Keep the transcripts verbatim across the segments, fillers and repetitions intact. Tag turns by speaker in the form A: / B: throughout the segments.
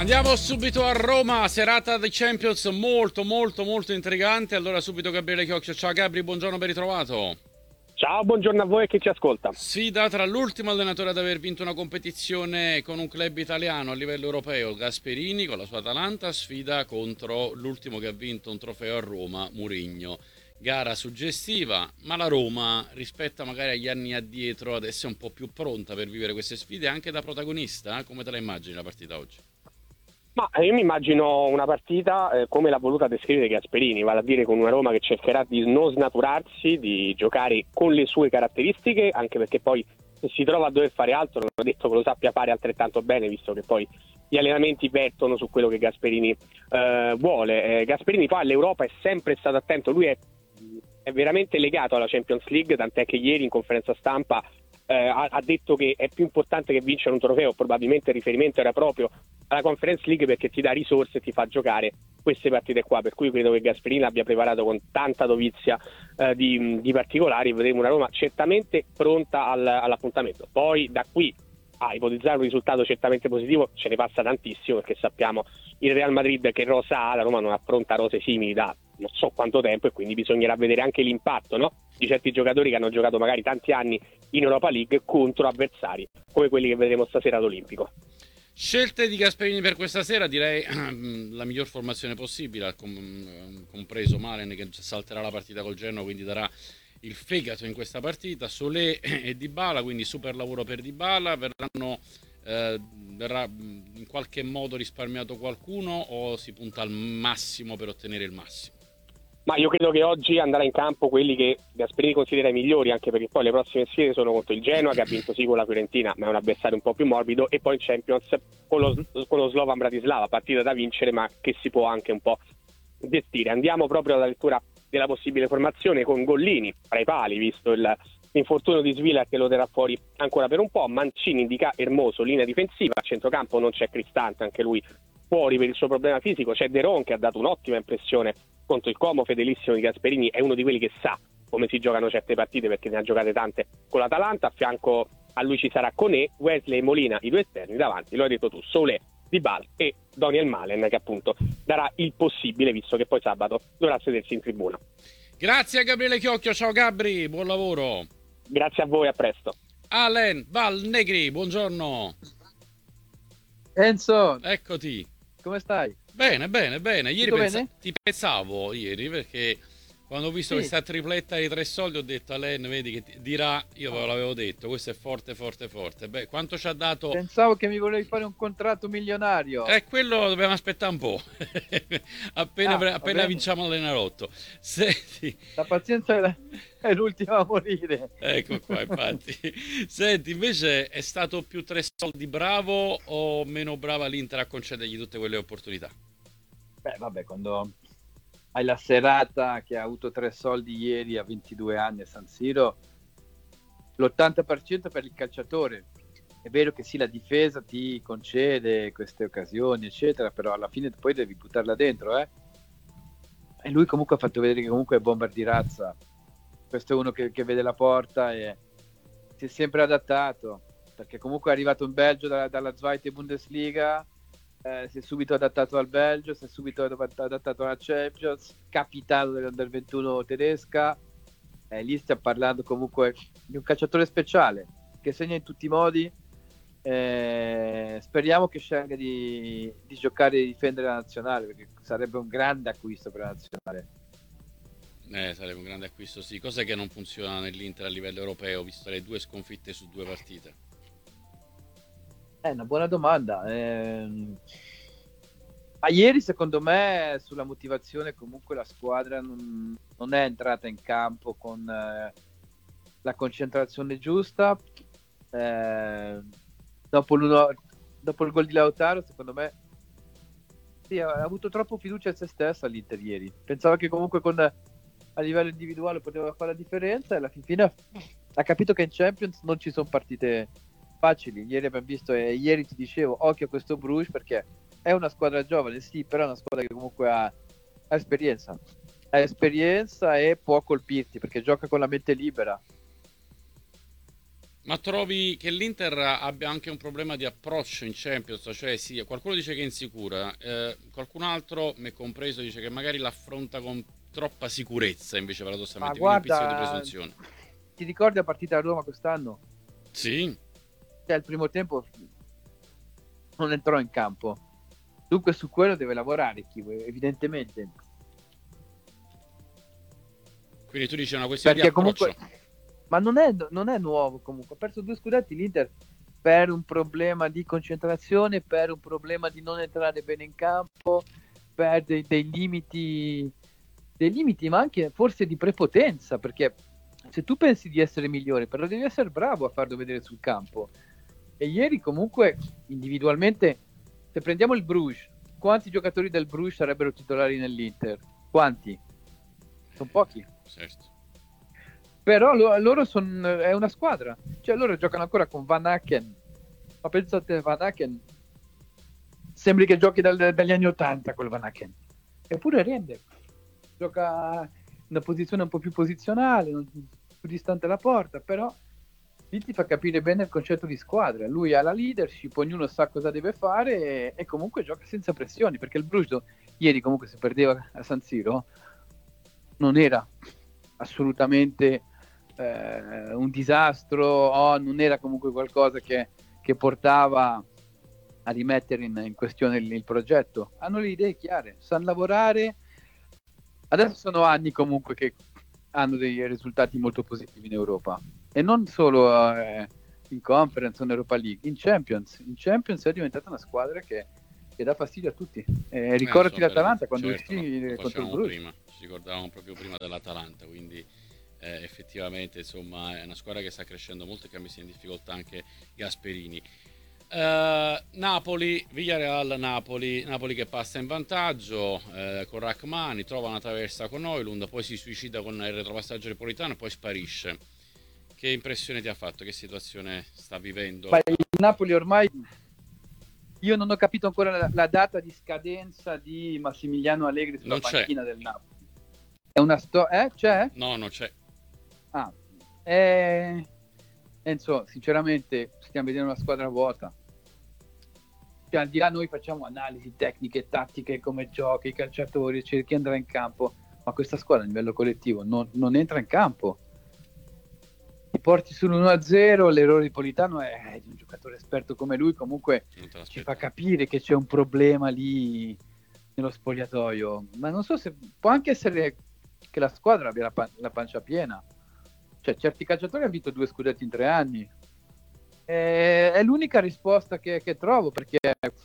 A: Andiamo subito a Roma, serata di Champions molto molto molto intrigante. Allora subito Gabriele Chiocchio. Ciao Gabri, buongiorno, ben ritrovato.
B: Ciao, buongiorno a voi e chi ci ascolta.
A: Sfida tra l'ultimo allenatore ad aver vinto una competizione con un club italiano a livello europeo, Gasperini con la sua Atalanta, sfida contro l'ultimo che ha vinto un trofeo a Roma, Mourinho. Gara suggestiva, ma la Roma rispetto magari agli anni addietro adesso è un po' più pronta per vivere queste sfide anche da protagonista. Come te la immagini la partita oggi?
B: Ma io mi immagino una partita eh, come l'ha voluta descrivere Gasperini, vale a dire con una Roma che cercherà di non snaturarsi, di giocare con le sue caratteristiche, anche perché poi se si trova a dover fare altro non ho detto che lo sappia fare altrettanto bene, visto che poi gli allenamenti vertono su quello che Gasperini eh, vuole. Eh, Gasperini poi all'Europa è sempre stato attento, lui è, è veramente legato alla Champions League, tant'è che ieri in conferenza stampa Eh, ha, ha detto che è più importante che vincere un trofeo, probabilmente il riferimento era proprio alla Conference League perché ti dà risorse e ti fa giocare queste partite qua, per cui credo che Gasperini abbia preparato con tanta dovizia eh, di, di particolari. Vedremo una Roma certamente pronta al, all'appuntamento. Poi da qui a ipotizzare un risultato certamente positivo ce ne passa tantissimo, perché sappiamo il Real Madrid che rosa ha, la Roma non affronta rose simili da non so quanto tempo, e quindi bisognerà vedere anche l'impatto, no? Di certi giocatori che hanno giocato magari tanti anni in Europa League contro avversari come quelli che vedremo stasera all'Olimpico.
A: Scelte di Gasperini per questa sera, direi la miglior formazione possibile, compreso Malen che salterà la partita col Genoa, quindi darà il fegato in questa partita. Solé e Dybala, quindi super lavoro per Dybala. Verranno eh, verrà in qualche modo risparmiato qualcuno o si punta al massimo per ottenere il massimo?
B: Ma io credo che oggi andrà in campo quelli che Gasperini considera i migliori, anche perché poi le prossime sfide sono contro il Genoa, che ha vinto sì con la Fiorentina, ma è un avversario un po' più morbido, e poi in Champions con lo, con lo Slovan Bratislava, partita da vincere ma che si può anche un po' gestire. Andiamo proprio alla lettura della possibile formazione con Gollini tra i pali, visto il, l'infortunio di Svila che lo terrà fuori ancora per un po'. Mancini indica Hermoso, linea difensiva. A centrocampo non c'è Cristante, anche lui fuori per il suo problema fisico. C'è De Ron che ha dato un'ottima impressione contro il Como, fedelissimo di Gasperini, è uno di quelli che sa come si giocano certe partite perché ne ha giocate tante con l'Atalanta. A fianco a lui ci sarà Koné, Wesley e Molina, i due esterni. Davanti, lo hai detto tu, Solé, Dybala e Daniel Malen, che appunto darà il possibile, visto che poi sabato dovrà sedersi in tribuna.
A: Grazie a Gabriele Chiocchio, ciao Gabri, buon lavoro.
B: Grazie a voi, a presto.
A: Alen Valnegri, buongiorno.
C: Enzo,
A: eccoti.
C: Come stai?
A: Bene, bene, bene. Ieri
C: Tutto
A: pensa-
C: bene?
A: ti pensavo ieri perché quando ho visto
C: Sì.
A: questa tripletta di tre soldi ho detto Alen, vedi che ti dirà, io ve l'avevo detto, questo è forte, forte, forte. Beh, quanto ci ha dato?
C: Pensavo che mi volevi fare un contratto milionario.
A: Eh, quello dobbiamo aspettare un po'. appena
C: Ah, va
A: appena
C: bene.
A: vinciamo l'Enalotto. Senti,
C: La pazienza è, la- è l'ultima a morire.
A: ecco qua, infatti. Senti, invece è stato più tre soldi bravo o meno brava l'Inter a concedergli tutte quelle opportunità?
C: Beh, vabbè, quando hai la serata che ha avuto tre soldi ieri a ventidue anni a San Siro, l'ottanta per cento per il calciatore. È vero che sì, la difesa ti concede queste occasioni, eccetera, però alla fine poi devi buttarla dentro, eh? E lui comunque ha fatto vedere che comunque è bomber di razza. Questo è uno che, che vede la porta e si è sempre adattato, perché comunque è arrivato in Belgio da- dalla Zweite Bundesliga, eh, si è subito adattato al Belgio, si è subito ad- adattato alla Champions, capitano dell'Under ventuno tedesca, e lì stiamo parlando comunque di un calciatore speciale che segna in tutti i modi. Eh, speriamo che scelga di, di giocare e difendere la nazionale, perché sarebbe un grande acquisto per la nazionale.
A: Eh, sarebbe un grande acquisto, sì. Cos'è che non funziona nell'Inter a livello europeo, visto le due sconfitte su due partite?
C: È una buona domanda. Ehm, Ma ieri, secondo me, sulla motivazione, comunque la squadra non, non è entrata in campo con eh, la concentrazione giusta. Eh, dopo, l'uno- dopo il gol di Lautaro, secondo me, sì, ha ha avuto troppo fiducia in se stessa l'Inter ieri. Pensava che comunque con, a livello individuale poteva fare la differenza, e alla fin fine ha, ha capito che in Champions non ci sono partite facili. Ieri abbiamo visto, e ieri ti dicevo, occhio a questo Bruges, perché è una squadra giovane, sì, però è una squadra che comunque ha, ha esperienza. Ha esperienza e può colpirti, perché gioca con la mente libera.
A: Ma trovi che l'Inter abbia anche un problema di approccio in Champions? Cioè, sì, qualcuno dice che è insicura, eh, qualcun altro, me compreso, dice che magari l'affronta con troppa sicurezza invece
C: Ma
A: paradossalmente, quindi un pizzico di
C: guarda,
A: presunzione.
C: ti ricordi la partita a Roma quest'anno?
A: Sì,
C: Cioè, il primo tempo non entrò in campo. Dunque su quello deve lavorare Chivo, evidentemente.
A: quindi tu dici una questione di
C: Perché
A: approccio.
C: comunque... Ma non è, non è nuovo comunque. Ha perso due scudetti l'Inter per un problema di concentrazione, per un problema di non entrare bene in campo, per dei, dei limiti, dei limiti, ma anche forse di prepotenza, perché se tu pensi di essere migliore, però devi essere bravo a farlo vedere sul campo. E ieri comunque individualmente, se prendiamo il Bruges, quanti giocatori del Bruges sarebbero titolari nell'Inter? Quanti? Sono pochi.
A: Certo.
C: Però lo, loro sono è una squadra, cioè loro giocano ancora con Van Aken, ma pensate Van Aken sembri che giochi dal, dagli anni ottanta quel Van Aken, eppure rende, gioca in una posizione un po' più posizionale, più distante dalla porta, però lì ti fa capire bene il concetto di squadra. Lui ha la leadership, ognuno sa cosa deve fare e, e comunque gioca senza pressioni, perché il Bruges ieri comunque se perdeva a San Siro non era assolutamente eh, un disastro o non era comunque qualcosa che, che portava a rimettere in, in questione il, il progetto. Hanno le idee chiare, sanno lavorare. Adesso sono anni comunque che hanno dei risultati molto positivi in Europa e non solo eh, in Conference o in Europa League, in Champions. In Champions è diventata una squadra che, che dà fastidio a tutti. Eh, ricordati
A: Eh, so,
C: l'Atalanta quando
A: certo,
C: uscì
A: lo
C: contro il
A: facevamo
C: Bruges.
A: prima, ci ricordavamo proprio prima dell'Atalanta, quindi eh, effettivamente insomma è una squadra che sta crescendo molto e che ha messo in difficoltà anche Gasperini. Uh, Napoli, Villarreal, Napoli, Napoli che passa in vantaggio eh, con Rachmani, trova una traversa con Oilund, poi si suicida con il retropassaggio napolitano e poi sparisce. Che impressione ti ha fatto? Che situazione sta vivendo?
C: Ma il Napoli ormai, io non ho capito ancora la, la data di scadenza di Massimiliano Allegri sulla
A: Non c'è.
C: panchina del Napoli. È una storia, eh? C'è?
A: No, non c'è.
C: Ah, eh... Enzo, sinceramente stiamo vedendo una squadra vuota. Cioè, al di là noi facciamo analisi tecniche, tattiche, come gioca, i calciatori, cerchi di andare in campo, ma questa squadra a livello collettivo non, non entra in campo. Ti porti sull'uno a zero, l'errore di Politano è di un giocatore esperto come lui, comunque ci fa capire che c'è un problema lì nello spogliatoio, ma non so se può anche essere che la squadra abbia la, pan- la pancia piena. Cioè, certi calciatori hanno vinto due scudetti in tre anni. E è l'unica risposta che, che trovo, perché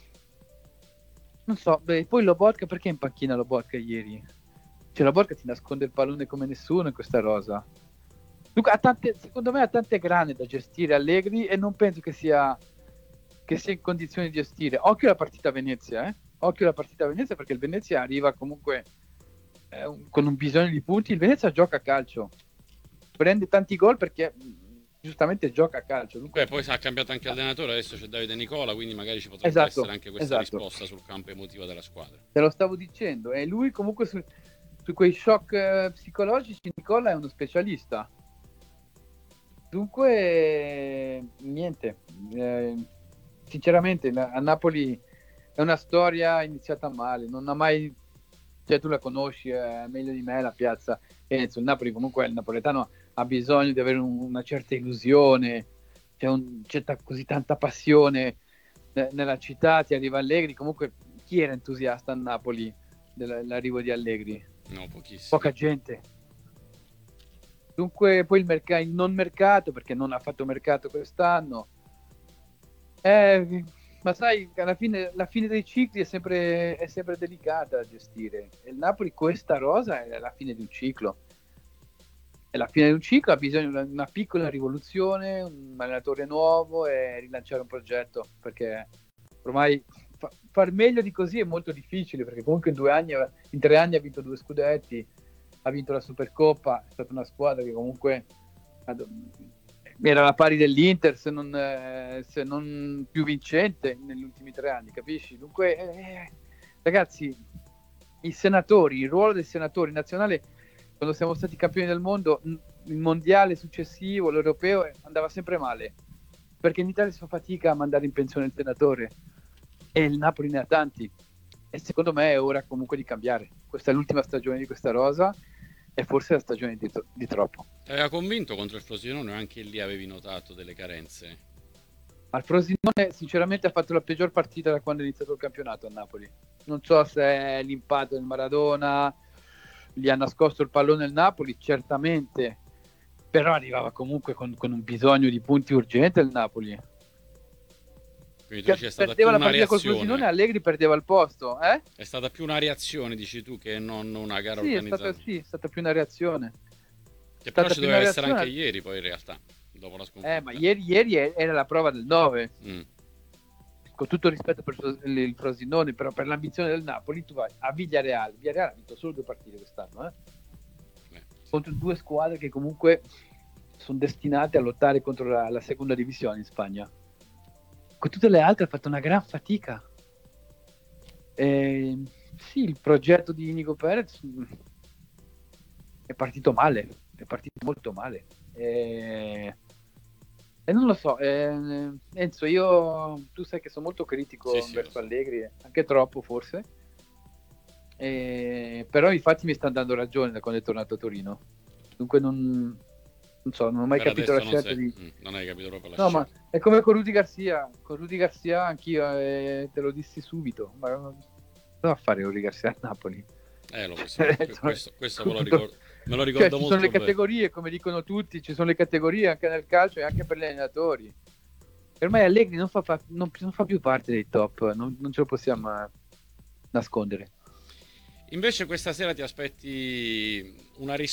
C: non so, beh, poi Lobotka, perché in panchina Lobotka ieri? Cioè, Lobotka ti nasconde il pallone come nessuno in questa rosa. Dunque, ha tante, secondo me ha tante grane da gestire Allegri e non penso che sia, che sia in condizioni di gestire. Occhio alla partita a Venezia, eh? Occhio alla partita a Venezia, perché il Venezia arriva comunque eh, un, con un bisogno di punti. Il Venezia gioca a calcio, prende tanti gol perché giustamente gioca a calcio. Dunque...
A: Beh, poi si è cambiato anche allenatore, adesso c'è Davide Nicola, quindi magari ci potrebbe
C: esatto,
A: essere anche questa
C: esatto.
A: risposta sul campo emotivo della squadra.
C: Te lo stavo dicendo, e lui comunque su, su quei shock eh, psicologici Nicola è uno specialista. Dunque, niente, eh, sinceramente la, a Napoli è una storia iniziata male, non ha mai, cioè tu la conosci eh, meglio di me la piazza Enzo, il Napoli comunque il napoletano ha bisogno di avere un, una certa illusione, c'è, un, c'è ta, così tanta passione ne, nella città, ti arriva Allegri, comunque chi era entusiasta a Napoli dell'arrivo di Allegri?
A: No, pochissimo.
C: Poca gente. Dunque poi il, merc- il non mercato, perché non ha fatto mercato quest'anno, eh, ma sai, alla fine, la fine dei cicli è sempre, è sempre delicata da gestire. E il Napoli questa rosa è la fine di un ciclo. È la fine di un ciclo, ha bisogno di una piccola rivoluzione, un allenatore nuovo e rilanciare un progetto, perché ormai fa- far meglio di così è molto difficile, perché comunque in due anni, in tre anni ha vinto due scudetti, ha vinto la Supercoppa, è stata una squadra che comunque era alla pari dell'Inter, se non, eh, se non più vincente negli ultimi tre anni, capisci? Dunque, eh, ragazzi, i senatori, il ruolo dei senatori nazionali, quando siamo stati campioni del mondo, il mondiale successivo, l'europeo, andava sempre male, perché in Italia si fa fatica a mandare in pensione il allenatore e il Napoli ne ha tanti, e secondo me è ora comunque di cambiare. Questa è l'ultima stagione di questa rosa e forse è la stagione di, di troppo.
A: Ti aveva convinto contro il Frosinone o anche lì avevi notato delle carenze?
C: Al Frosinone sinceramente ha fatto la peggior partita da quando è iniziato il campionato a Napoli. Non so se è l'impatto del Maradona, gli ha nascosto il pallone al Napoli, certamente, però arrivava comunque con, con un bisogno di punti urgente il Napoli.
A: Quindi tu dici è stata più
C: perdeva la
A: una
C: partita col
A: reazione.
C: Frosinone, Allegri perdeva il posto, eh?
A: È stata più una reazione, dici tu, che non una gara
C: Sì, è
A: organizzata.
C: stata, sì, è stata più una reazione.
A: Che però
C: stata
A: ci
C: più
A: doveva
C: una
A: essere
C: reazione-
A: anche ieri, poi in realtà, dopo la sconfitta.
C: Eh, ma ieri, ieri era la prova del nove.
A: Mm.
C: Con tutto il rispetto per il il Frosinone, però per l'ambizione del Napoli tu vai a Villarreal. Villarreal ha vinto solo due partite quest'anno, eh?
A: Eh,
C: Contro due squadre che comunque sono destinate a lottare contro la, la seconda divisione in Spagna. Con tutte le altre ha fatto una gran fatica. E, sì, il progetto di Nico Perez mh, è partito male, è partito molto male. E, e non lo so, eh, Enzo, io tu sai che sono molto critico
A: Sì, sì,
C: verso
A: lo so.
C: Allegri, anche troppo forse. E, però infatti mi stanno dando ragione da quando è tornato a Torino. Dunque non, non so, non ho mai
A: Per
C: capito la
A: adesso non,
C: scelta
A: sei-
C: di...
A: mm, non hai capito proprio la
C: No,
A: scelta.
C: ma è come con Rudy Garcia. Con Rudy Garcia anch'io eh, te lo dissi subito. Ma cosa va a fare Rudy Garcia a Napoli?
A: Eh, lo so, questo, questo me lo
C: Tutto-
A: ricordo, me lo
C: Cioè,
A: ricordo
C: ci
A: molto
C: sono le
A: bene.
C: categorie, come dicono tutti, ci sono le categorie anche nel calcio e anche per gli allenatori. E ormai Allegri non fa, fa- non, non fa più parte dei top, non, non ce lo possiamo eh, nascondere.
A: Invece questa sera ti aspetti una risposta